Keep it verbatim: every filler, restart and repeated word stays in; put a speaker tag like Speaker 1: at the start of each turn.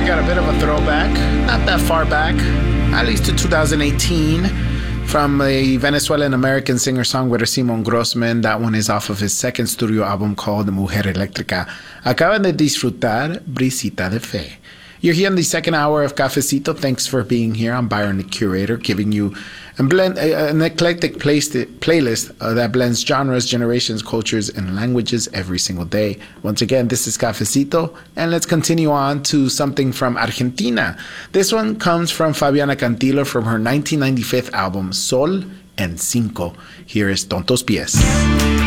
Speaker 1: got a bit of a throwback, not that far back, at least to two thousand eighteen, from a Venezuelan-American singer-songwriter Simon Grossman. That one is off of his second studio album called Mujer Eléctrica. Acaban de disfrutar Brisita de Fe. You're here in the second hour of Cafecito. Thanks for being here. I'm Byron, the curator, giving you a blend, an eclectic playlist uh, that blends genres, generations, cultures, and languages every single day. Once again, this is Cafecito, and let's continue on to something from Argentina. This one comes from Fabiana Cantilo from her nineteen ninety-five album Sol en Cinco. Here is Tontos Pies.